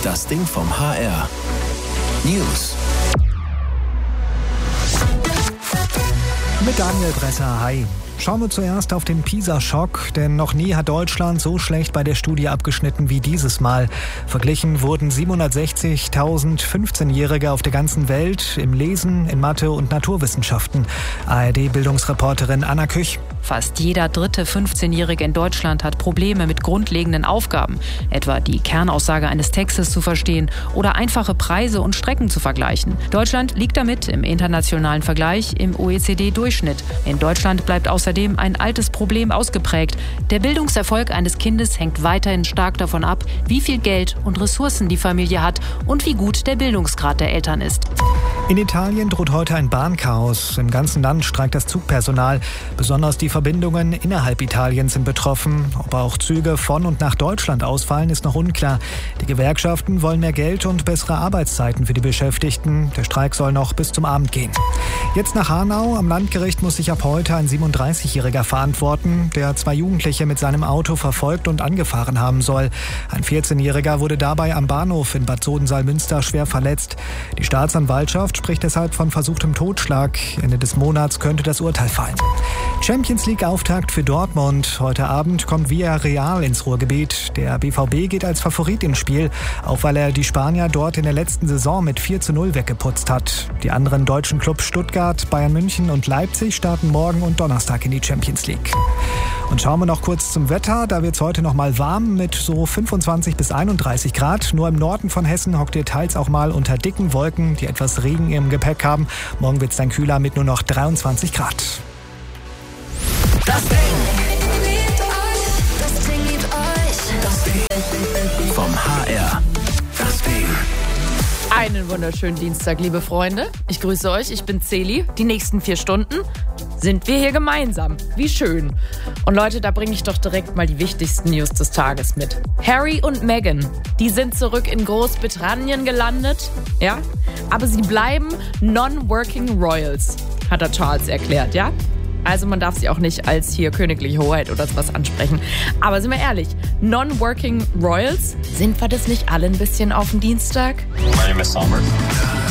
Das Ding vom HR. News. Mit Daniel Bresser, hi. Schauen wir zuerst auf den PISA-Schock, denn noch nie hat Deutschland so schlecht bei der Studie abgeschnitten wie dieses Mal. Verglichen wurden 760.000 15-Jährige auf der ganzen Welt im Lesen, in Mathe und Naturwissenschaften. ARD-Bildungsreporterin Anna Küch. Fast jeder dritte 15-Jährige in Deutschland hat Probleme mit grundlegenden Aufgaben, etwa die Kernaussage eines Textes zu verstehen oder einfache Preise und Strecken zu vergleichen. Deutschland liegt damit im internationalen Vergleich im OECD-Durchschnitt. In Deutschland bleibt außerdem ein altes Problem ausgeprägt. Der Bildungserfolg eines Kindes hängt weiterhin stark davon ab, wie viel Geld und Ressourcen die Familie hat und wie gut der Bildungsgrad der Eltern ist. In Italien droht heute ein Bahnchaos. Im ganzen Land streikt das Zugpersonal. Besonders die Verbindungen innerhalb Italiens sind betroffen. Ob auch Züge von und nach Deutschland ausfallen, ist noch unklar. Die Gewerkschaften wollen mehr Geld und bessere Arbeitszeiten für die Beschäftigten. Der Streik soll noch bis zum Abend gehen. Jetzt nach Hanau. Am Landgericht muss sich ab heute ein 37-Jähriger verantworten, der 2 Jugendliche mit seinem Auto verfolgt und angefahren haben soll. Ein 14-Jähriger wurde dabei am Bahnhof in Bad Soden-Salmünster schwer verletzt. Die Staatsanwaltschaft spricht deshalb von versuchtem Totschlag. Ende des Monats könnte das Urteil fallen. Champions League-Auftakt für Dortmund. Heute Abend kommt Villarreal ins Ruhrgebiet. Der BVB geht als Favorit ins Spiel, auch weil er die Spanier dort in der letzten Saison mit 4:0 weggeputzt hat. Die anderen deutschen Clubs Stuttgart, Bayern München und Leipzig starten morgen und Donnerstag in die Champions League. Und schauen wir noch kurz zum Wetter. Da wird es heute noch mal warm mit so 25 bis 31 Grad. Nur im Norden von Hessen hockt ihr teils auch mal unter dicken Wolken, die etwas Regen im Gepäck haben. Morgen wird es dann kühler mit nur noch 23 Grad. Das Ding vom HR. Das Ding. Einen wunderschönen Dienstag, liebe Freunde. Ich grüße euch, ich bin Celi. Die nächsten 4 Stunden sind wir hier gemeinsam. Wie schön. Und Leute, da bringe ich doch direkt mal die wichtigsten News des Tages mit. Harry und Meghan, die sind zurück in Großbritannien gelandet. Ja, aber sie bleiben Non-Working Royals, hat der Charles erklärt, ja? Also man darf sie auch nicht als hier königliche Hoheit oder sowas ansprechen. Aber sind wir ehrlich, Non-Working Royals, sind wir das nicht alle ein bisschen auf den Dienstag? My name is Sommer.